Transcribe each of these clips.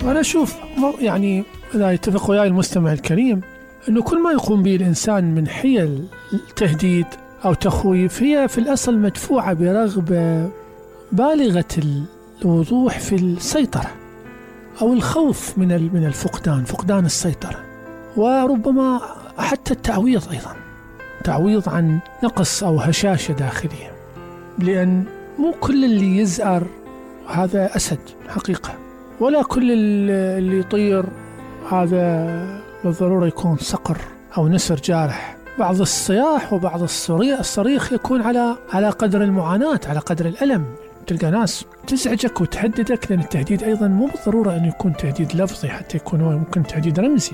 وأنا أشوف يعني إذا يتفق وياي المستمع الكريم أنه كل ما يقوم به الإنسان من حيل تهديد أو تخويف هي في الأصل مدفوعة برغبة بالغة الوضوح في السيطرة أو الخوف من الفقدان، فقدان السيطرة، وربما حتى التعويض أيضا، تعويض عن نقص أو هشاشة داخلية، لأن مو كل اللي يزأر هذا أسد حقيقة، ولا كل اللي يطير هذا بالضرورة يكون صقر أو نسر جارح. بعض الصياح وبعض الصريخ يكون على قدر المعاناة، على قدر الألم. تلقى ناس تزعجك وتهددك، لأن التهديد أيضا مو بالضرورة أن يكون تهديد لفظي، حتى يكون هو ممكن تهديد رمزي،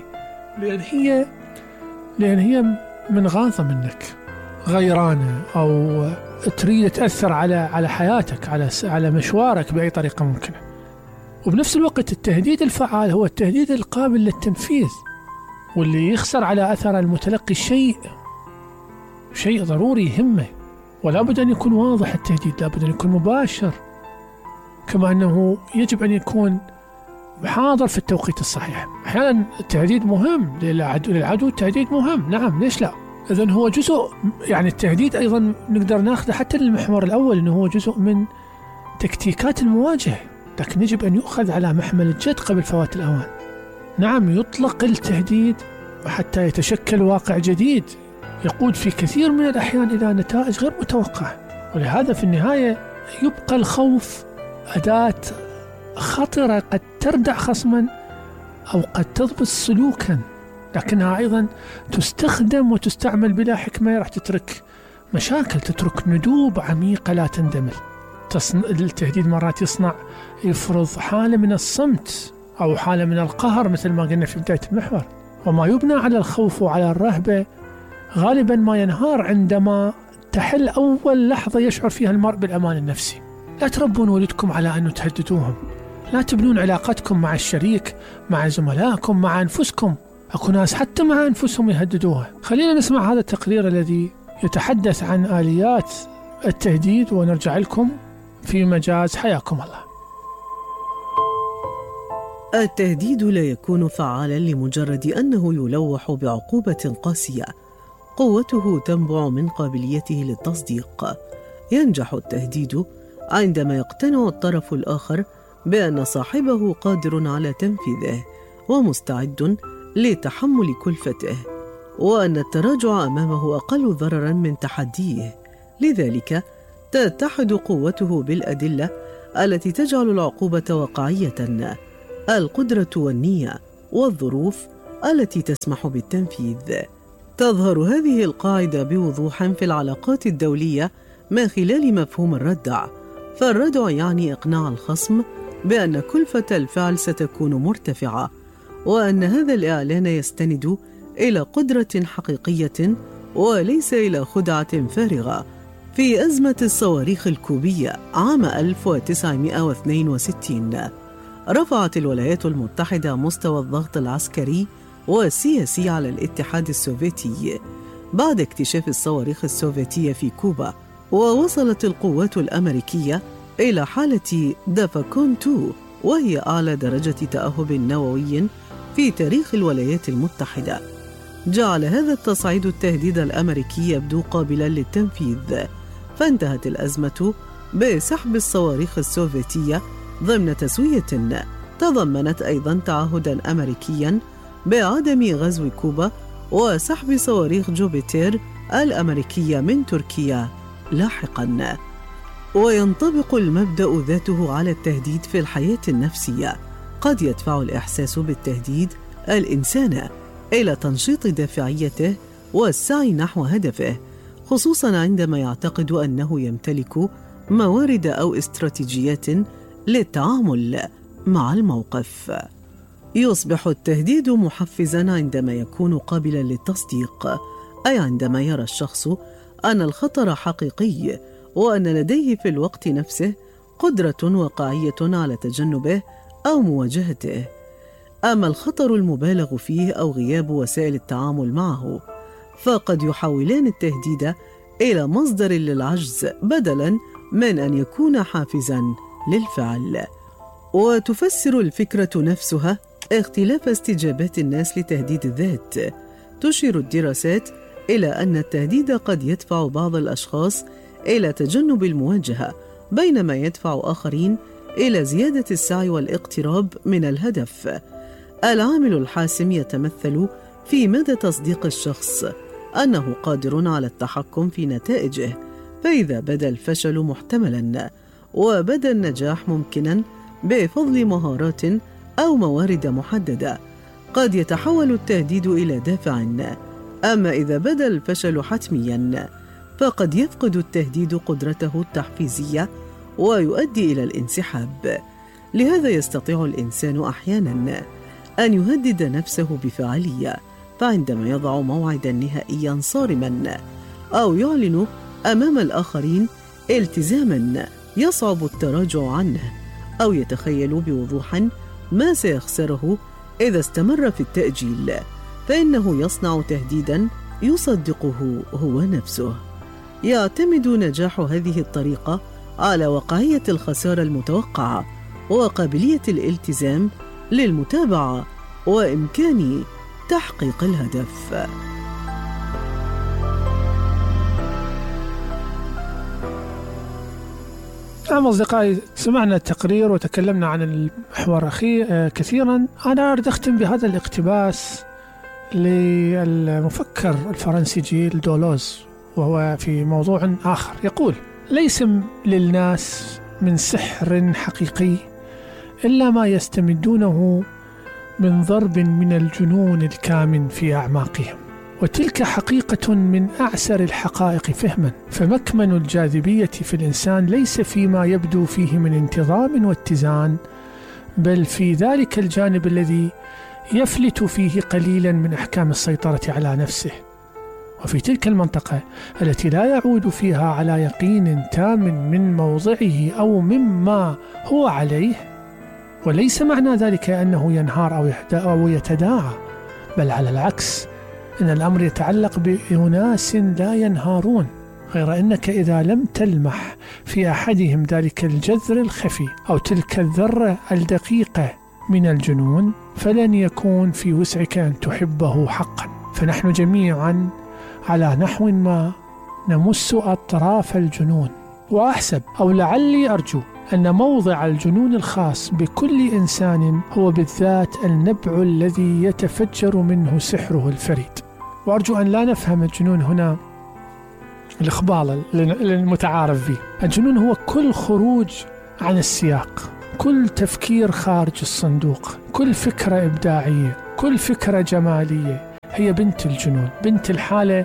لأن هي منغاضة منك، غيرانة، أو تريد تأثر على حياتك، على مشوارك بأي طريقة ممكنة. وبنفس الوقت التهديد الفعال هو التهديد القابل للتنفيذ، واللي يخسر على أثر المتلقي شيء ضروري يهمه، ولا بد أن يكون واضح التهديد، لا بد أن يكون مباشر، كما أنه يجب أن يكون حاضر في التوقيت الصحيح. أحيانا التهديد مهم للعدو، التهديد مهم، نعم، ليش لا؟ إذن هو جزء، يعني التهديد أيضا نقدر ناخذه حتى للمحور الأول، أنه هو جزء من تكتيكات المواجهة، لكن يجب أن يؤخذ على محمل الجد قبل فوات الأوان. نعم، يطلق التهديد حتى يتشكل واقع جديد يقود في كثير من الأحيان إلى نتائج غير متوقعة، ولهذا في النهاية يبقى الخوف أداة خطرة قد تردع خصما أو قد تضبط سلوكا، لكنها أيضا تستخدم وتستعمل بلا حكمة، راح تترك مشاكل، تترك ندوب عميقة لا تندمل. التهديد مرات يفرض حالة من الصمت أو حالة من القهر، مثل ما قلنا في بداية المحور. وما يبنى على الخوف وعلى الرهبة غالبا ما ينهار عندما تحل أول لحظة يشعر فيها المرء بالأمان النفسي. لا تربون ولدكم على أن تهددوهم، لا تبنون علاقتكم مع الشريك، مع زملائكم، مع أنفسكم. أكو ناس حتى مع أنفسهم يهددوها. خلينا نسمع هذا التقرير الذي يتحدث عن آليات التهديد ونرجع لكم في مجاز. حياكم الله. التهديد لا يكون فعالا لمجرد أنه يلوح بعقوبة قاسية، قوته تنبع من قابليته للتصديق. ينجح التهديد عندما يقتنع الطرف الآخر بأن صاحبه قادر على تنفيذه ومستعد لتحمل كلفته، وأن التراجع أمامه أقل ضررا من تحديه. لذلك تتحد قوته بالأدلة التي تجعل العقوبة واقعية، القدرة والنية والظروف التي تسمح بالتنفيذ. تظهر هذه القاعدة بوضوح في العلاقات الدولية من خلال مفهوم الردع، فالردع يعني إقناع الخصم بأن كلفة الفعل ستكون مرتفعة، وأن هذا الإعلان يستند إلى قدرة حقيقية وليس إلى خدعة فارغة. في أزمة الصواريخ الكوبية عام 1962 رفعت الولايات المتحدة مستوى الضغط العسكري والسياسي على الاتحاد السوفيتي بعد اكتشاف الصواريخ السوفيتية في كوبا، ووصلت القوات الأمريكية إلى حالة دافاكون 2، وهي أعلى درجة تأهب نووي في تاريخ الولايات المتحدة. جعل هذا التصعيد التهديد الأمريكي يبدو قابلا للتنفيذ، فانتهت الأزمة بسحب الصواريخ السوفيتية ضمن تسوية تضمنت أيضا تعهدا أمريكيا بعدم غزو كوبا وسحب صواريخ جوبيتر الأمريكية من تركيا لاحقا. وينطبق المبدأ ذاته على التهديد في الحياة النفسية. قد يدفع الإحساس بالتهديد الإنسان إلى تنشيط دافعيته والسعي نحو هدفه، خصوصا عندما يعتقد أنه يمتلك موارد أو استراتيجيات للتعامل مع الموقف. يصبح التهديد محفزا عندما يكون قابلا للتصديق، أي عندما يرى الشخص أن الخطر حقيقي وأن لديه في الوقت نفسه قدرة واقعية على تجنبه أو مواجهته. أما الخطر المبالغ فيه أو غياب وسائل التعامل معه فقد يحولان التهديد إلى مصدر للعجز بدلاً من أن يكون حافزاً للفعل. وتفسر الفكرة نفسها اختلاف استجابات الناس لتهديد الذات. تشير الدراسات إلى أن التهديد قد يدفع بعض الأشخاص إلى تجنب المواجهة، بينما يدفع آخرين إلى زيادة السعي والاقتراب من الهدف. العامل الحاسم يتمثل في مدى تصديق الشخص أنه قادر على التحكم في نتائجه، فإذا بدا الفشل محتملاً وبدا النجاح ممكناً بفضل مهارات أو موارد محددة، قد يتحول التهديد إلى دافع. أما إذا بدا الفشل حتمياً فقد يفقد التهديد قدرته التحفيزية ويؤدي إلى الانسحاب. لهذا يستطيع الإنسان أحياناً أن يهدد نفسه بفعالية، فعندما يضع موعداً نهائياً صارماً أو يعلن أمام الآخرين التزاماً يصعب التراجع عنه، أو يتخيل بوضوح ما سيخسره إذا استمر في التأجيل، فإنه يصنع تهديداً يصدقه هو نفسه. يعتمد نجاح هذه الطريقة على واقعية الخسارة المتوقعة وقابلية الالتزام للمتابعة وإمكان تحقيق الهدف. نعم أصدقائي، سمعنا التقرير وتكلمنا عن المحور كثيرا. أنا أريد أختم بهذا الاقتباس للمفكر الفرنسي جيل دولوز، وهو في موضوع آخر يقول: ليس للناس من سحر حقيقي إلا ما يستمدونه من ضرب من الجنون الكامن في أعماقهم، وتلك حقيقة من أعسر الحقائق فهما. فمكمن الجاذبية في الإنسان ليس فيما يبدو فيه من انتظام واتزان، بل في ذلك الجانب الذي يفلت فيه قليلا من أحكام السيطرة على نفسه، وفي تلك المنطقة التي لا يعود فيها على يقين تام من موضعه أو مما هو عليه. وليس معنى ذلك أنه ينهار أو يتداعى، بل على العكس، إن الأمر يتعلق بأناس لا ينهارون، غير أنك إذا لم تلمح في أحدهم ذلك الجذر الخفي أو تلك الذرة الدقيقة من الجنون، فلن يكون في وسعك أن تحبه حقا. فنحن جميعا على نحو ما نمس أطراف الجنون، وأحسب أو لعلي أرجو أن موضع الجنون الخاص بكل إنسان هو بالذات النبع الذي يتفجر منه سحره الفريد. وأرجو أن لا نفهم الجنون هنا الإخبال المتعارف به. الجنون هو كل خروج عن السياق، كل تفكير خارج الصندوق، كل فكرة إبداعية، كل فكرة جمالية هي بنت الجنون، بنت الحالة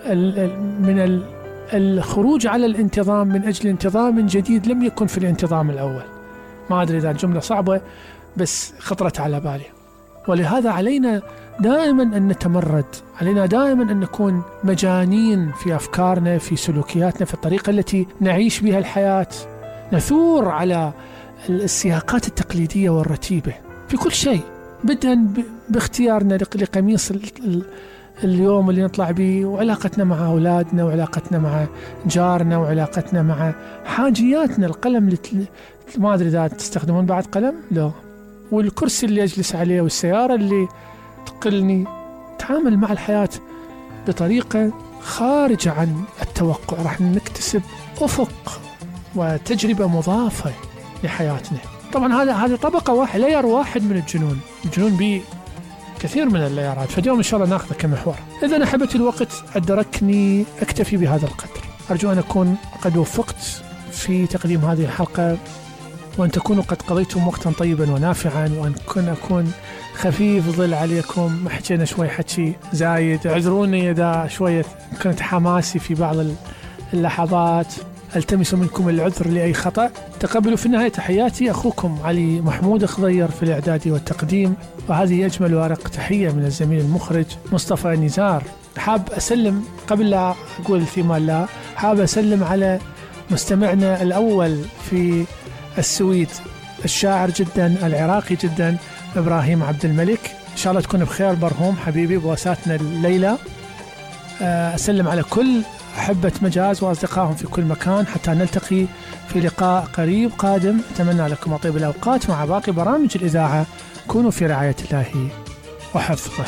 من الخروج على الانتظام من أجل انتظام جديد لم يكن في الانتظام الأول. ما أدري إذا الجملة صعبة بس خطرت على بالي. ولهذا علينا دائما أن نتمرد، علينا دائما أن نكون مجانين في أفكارنا، في سلوكياتنا، في الطريقة التي نعيش بها الحياة، نثور على السياقات التقليدية والرتيبة في كل شيء، بدءا باختيارنا لقميص اليوم اللي نطلع به، وعلاقتنا مع أولادنا، وعلاقتنا مع جارنا، وعلاقتنا مع حاجياتنا. القلم ما أدري إذا تستخدمون بعد قلم؟ لا. والكرسي اللي أجلس عليه، والسيارة اللي تقلني. تعامل مع الحياة بطريقة خارجة عن التوقع، راح نكتسب أفق وتجربة مضافة لحياتنا. طبعا هذه طبقة واحد، لاير واحد من الجنون. الجنون به كثير من اللايرات، فاليوم إن شاء الله ناخذه كمحور. إذا أحبت الوقت أدركني، أكتفي بهذا القدر. أرجو أن أكون قد وفقت في تقديم هذه الحلقة، وأن تكونوا قد قضيتم وقتا طيبا ونافعا، وأن أكون خفيف ظل عليكم. ما حكينا شوي حكي زايد، اعذروني إذا شوية كنت حماسي في بعض اللحظات، التمس منكم العذر لأي خطأ. تقبلوا في النهاية تحياتي، أخوكم علي محمود خضير في الإعداد والتقديم، وهذه أجمل ورق تحية من الزميل المخرج مصطفى نزار. حاب أسلم قبل لا أقول فيما الله، حاب أسلم على مستمعنا الأول في السويد، الشاعر جدا العراقي جدا إبراهيم عبد الملك. إن شاء الله تكون بخير برهوم حبيبي بواساتنا الليلة. أسلم على كل أحبة مجاز وأصدقائهم في كل مكان، حتى نلتقي في لقاء قريب قادم. أتمنى لكم طيب الأوقات مع باقي برامج الإذاعة. كونوا في رعاية الله وحفظه.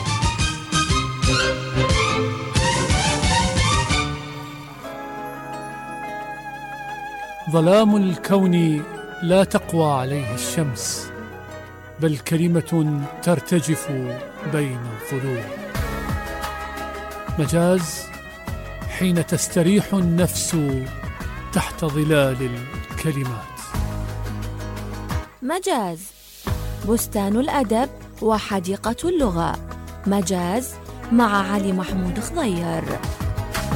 ظلام الكون لا تقوى عليه الشمس، بل كلمة ترتجف بين الظلوم. مجاز حين تستريح النفس تحت ظلال الكلمات. مجاز بستان الأدب وحديقة اللغة. مجاز مع علي محمود خضير.